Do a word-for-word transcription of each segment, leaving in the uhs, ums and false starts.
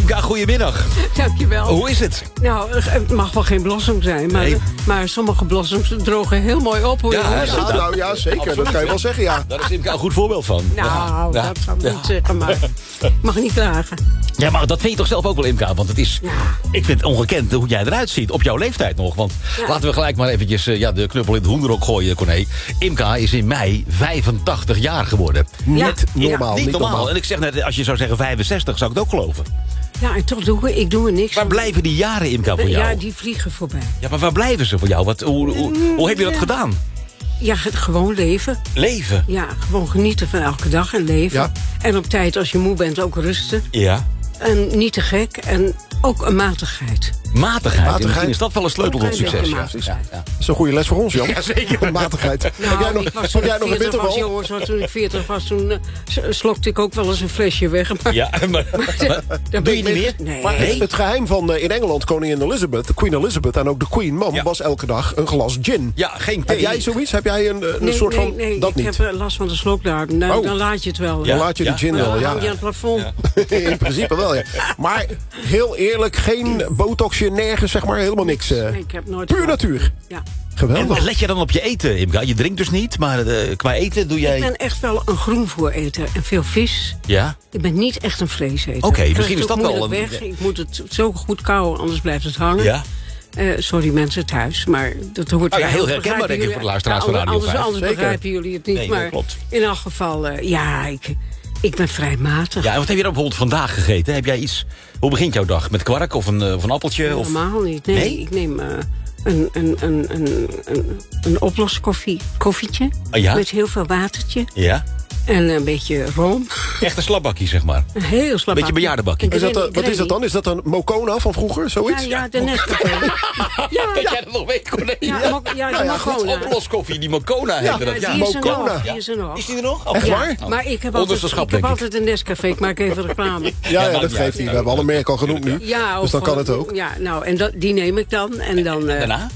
Imka, goedemiddag. Dankjewel. Hoe is het? Nou, het mag wel geen blossom zijn, maar, Nee. maar sommige blossoms drogen heel mooi op. Hoe Ja, je ja, Ja, nou ja, zeker. Absoluut, dat kan je wel hè? zeggen, ja. Daar is Imka een goed voorbeeld van. Nou, Ja. Ja. dat zou ik Ja. niet zeggen, maar ik mag niet klagen. Ja, maar dat vind je toch zelf ook wel, Imka? Want het is, Ja. ik vind het ongekend hoe jij eruit ziet. Op jouw leeftijd nog. Want Ja. laten we gelijk maar eventjes uh, ja, de knuppel in het hoenderhok gooien, Corné. Imka is in mei vijfentachtig jaar geworden. Ja. Niet normaal, niet niet normaal. normaal. En ik zeg net, als je zou zeggen vijfenzestig, zou ik het ook geloven. Ja, en toch doe ik, ik doe er niks Waar aan. blijven die jaren, Imka, voor jou? Ja, die vliegen voorbij. Ja, maar waar blijven ze voor jou? Wat, hoe, hoe, hoe heb je dat Ja. gedaan? Ja, het gewoon leven. Leven. Ja, gewoon genieten van elke dag en leven. Ja. En op tijd, als je moe bent, ook rusten. Ja. En niet te gek. En ook een matigheid. Matigheid. Matigheid. Misschien is dat wel een sleutel Ook tot een beetje succes. Ja. matigheid. Ja, ja. Dat is een goede les voor ons, Jan. Ja, zeker. Matigheid. heb jij Nou, nog, ik was heb toen jij ik nog een veertig was, bitterbal? jongens, want toen ik veertig was, toen uh, s- slokte ik ook wel eens een flesje weg. Maar, Ja, maar, maar daar ben doe je ik niet mee- meer? Nee. Maar Nee. het geheim van uh, in Engeland koningin Elizabeth, Queen Elizabeth en ook de Queen Mom, Ja. was elke dag een glas gin. Ja, geen thee. Heb jij zoiets? Heb jij een, een Nee, soort nee, van... nee, dat ik niet? heb uh, last van de slokdarm. Dan, Oh. dan laat je het wel. Dan Ja. laat je de gin Dan wel, ja. hang je aan het plafond. Ja. In principe wel, ja. Maar heel eerlijk, geen botoxje, nergens, zeg maar, helemaal niks. uh, Nee, ik heb nooit puur gehad. natuur. Ja. En Geweldig. wat let je dan op je eten, Imka? Je drinkt dus niet, maar uh, qua eten doe jij... Ik ben echt wel een groenvoereter en veel vis. Ja? Ik ben niet echt een vleeseter. Oké, Ik krijg misschien het is ook dat wel moeilijk een- weg. Ik moet het zo goed kauwen, anders blijft het hangen. Ja? Eh, sorry mensen thuis, maar dat hoort Oh ja, weer. heel Dat herkenbaar, begrijpen denk ik, jullie- voor de luisteraars Ja, van Radio anders, vijf. Anders Zeker. begrijpen jullie het niet, Nee, dat maar klopt. in elk geval, uh, ja, ik, ik ben vrij matig. Ja, en wat heb je dan bijvoorbeeld vandaag gegeten? Heb jij iets... Hoe begint jouw dag? Met kwark of een, uh, of een appeltje? Of... Helemaal niet. Nee, Nee? ik neem uh, een, een, een, een, een, een oploskoffie, koffietje. Ah, ja? Met heel veel watertje. Ja? En een beetje room. Echt een slabbakkie, zeg maar. Een heel slap. Beetje bejaardenbakkie. Is dat, uh, wat is dat dan? Is dat een Mocona van vroeger, Ja, zoiets? ja, de Nescafé. Ja, Dat jij dat nog weet, Corné. ja, Ja. mo- ja, de Nou ja, goed, Mocona. Oploskoffie, die Mocona heette dat. Ja, Ja. die is er Mocona. nog. Die is er nog. Is die er nog? Echt Ja, waar? maar ik heb Onderste altijd, schap, ik heb denk ik. altijd een Nescafé. Ik maak even reclame. Ja, Ja, ja, maakt dat niet geeft uit. hij. We hebben alle merken al genoemd nu. Ja, Dus of dan kan gewoon- het ook. Ja, nou, en dat, die neem ik dan. En dan eh, Daarna?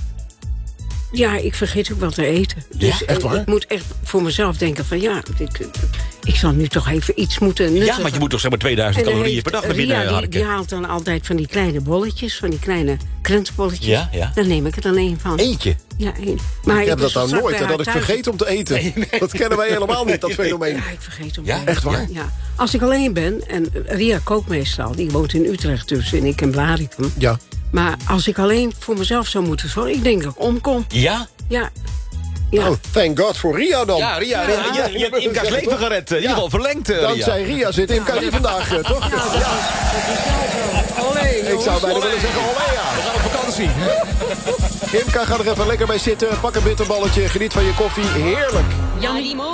ja, ik vergeet ook wel te eten. Dus echt eh, waar? ik moet echt voor mezelf denken van ja, ik, ik zal nu toch even iets moeten nuttigen. Ja, want je moet toch zeg maar tweeduizend En dan calorieën heeft per dag naar Ria, binnen die, die harken. haalt dan altijd van die kleine bolletjes, van die kleine krentenbolletjes. Ja, ja. Dan neem ik er dan één van. Eentje. Ja, één. Maar Ik heb dat was nou straks nooit, bij hè, dat haar ik thuis. vergeet om te eten. Dat kennen wij helemaal niet, dat fenomeen. Ja, ik vergeet om Ja, te eten. echt waar? Ja. Als ik alleen ben, en Ria kookt meestal, die woont in Utrecht dus, en ik in Blaricum. Ja. Maar als ik alleen voor mezelf zou moeten zorgen, ik denk dat ik omkom. Ja? Ja. Ja. Oh, thank God voor Ria dan. Ja, Ria, Ria, je, je hebt Imka's leven gered. eh, In ieder geval verlengd, eh, Ria. Dankzij Ria zit Imka hier vandaag, eh, toch? Ja, dat, is, dat is wel zo. Olé, Ik jongens. zou bijna willen zeggen, olé We ja. gaan op vakantie. Imka, ga er even lekker bij zitten. Pak een bitterballetje, geniet van je koffie. Heerlijk. Jan